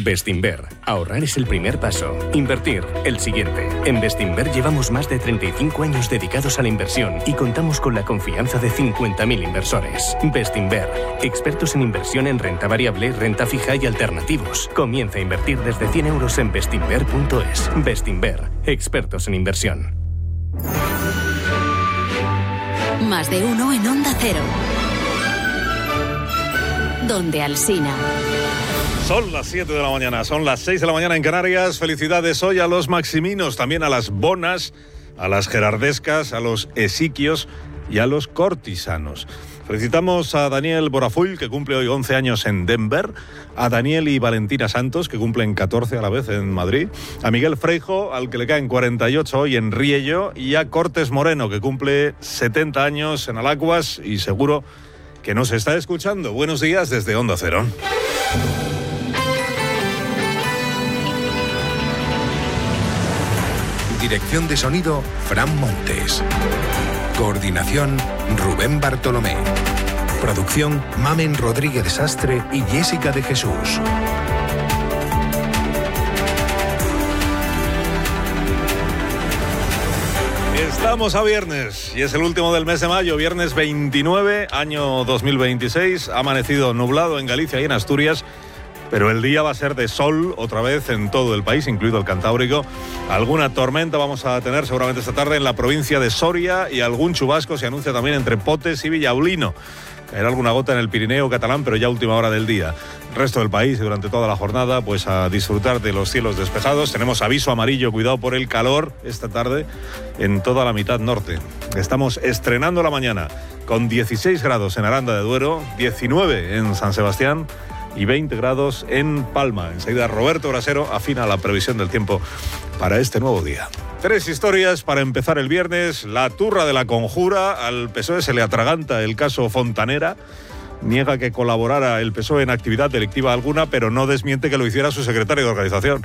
Bestinver. Ahorrar es el primer paso. Invertir, el siguiente. En Bestinver llevamos más de 35 años dedicados a la inversión y contamos con la confianza de 50.000 inversores. Bestinver. Expertos en inversión en renta variable, renta fija y alternativos. Comienza a invertir desde 100 euros en bestinver.es. Bestinver. Expertos en inversión. Más de uno en Onda Cero. Donde Alsina. Son las 7 de la mañana, son las 6 de la mañana en Canarias. Felicidades hoy a los maximinos, también a las bonas, a las gerardescas, a los esiquios y a los cortisanos. Felicitamos a Daniel Borafull, que cumple hoy 11 años en Denver, a Daniel y Valentina Santos, que cumplen 14 a la vez en Madrid, a Miguel Freijo, al que le caen 48 hoy en Riello, y a Cortés Moreno, que cumple 70 años en Alacuas y seguro que nos está escuchando. Buenos días desde Onda Cero. Dirección de sonido, Fran Montes. Coordinación, Rubén Bartolomé. Producción, Mamen Rodríguez Sastre y Jessica de Jesús. Estamos a viernes y es el último del mes de mayo, viernes 29, año 2026. Ha amanecido nublado en Galicia y en Asturias, pero el día va a ser de sol otra vez en todo el país, incluido el Cantábrico. Alguna tormenta vamos a tener seguramente esta tarde en la provincia de Soria y algún chubasco se anuncia también entre Potes y Villaulino. Caerá alguna gota en el Pirineo catalán, pero ya a última hora del día. El resto del país y durante toda la jornada, pues a disfrutar de los cielos despejados. Tenemos aviso amarillo, cuidado por el calor esta tarde en toda la mitad norte. Estamos estrenando la mañana con 16 grados en Aranda de Duero, 19 en San Sebastián y 20 grados en Palma. Enseguida Roberto Brasero afina la previsión del tiempo para este nuevo día. 3 historias para empezar el viernes. La turra de la conjura. Al PSOE se le atraganta el caso Fontanera. Niega que colaborara el PSOE en actividad delictiva alguna, pero no desmiente que lo hiciera su secretario de organización.